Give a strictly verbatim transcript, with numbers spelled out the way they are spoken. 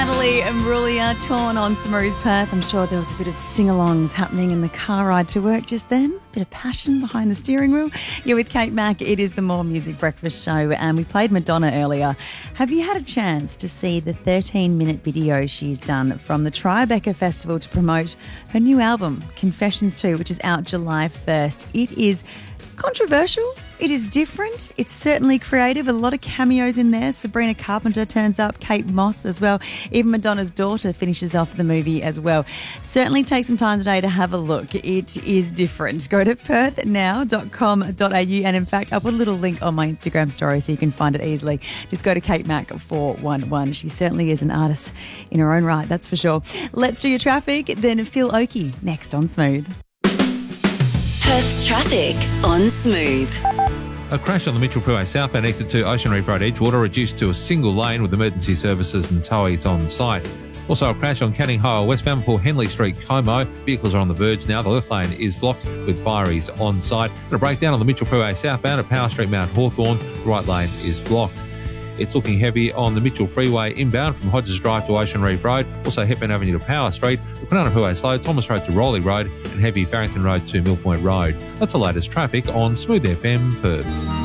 Natalie Imbruglia, Torn on Smooth Perth. I'm sure there was a bit of sing-alongs happening in the car ride to work just then. Bit of passion behind the steering wheel. You're with Kate Mack. It is the More Music Breakfast Show, and we played Madonna earlier. Have you had a chance to see the thirteen-minute video she's done from the Tribeca Festival to promote her new album, Confessions two, which is out July first? It is controversial. It is different. It's certainly creative. A lot of cameos in there. Sabrina Carpenter turns up, Kate Moss as well. Even Madonna's daughter finishes off the movie as well. Certainly take some time today to have a look. It is different. Go to perth now dot com dot a u, and in fact, I'll put a little link on my Instagram story so you can find it easily. Just go to Kate Mack four one one. She certainly is an artist in her own right, that's for sure. Let's do your traffic. Then Phil Oakey next on Smooth. Perth's traffic on Smooth. A crash on the Mitchell Freeway southbound exit to Ocean Reef Road Edgewater, reduced to a single lane with emergency services and towies on site. Also a crash on Canning Highway westbound for Henley Street, Como. Vehicles are on the verge now. The left lane is blocked with fireys on site. And a breakdown on the Mitchell Freeway southbound at Power Street, Mount Hawthorn. The right lane is blocked. It's looking heavy on the Mitchell Freeway inbound from Hodges Drive to Ocean Reef Road, also Hepburn Avenue to Power Street, the Kwinana Freeway slow, Thomas Road to Rowley Road, and heavy Barrington Road to Mill Point Road. That's the latest traffic on Smooth F M Perth.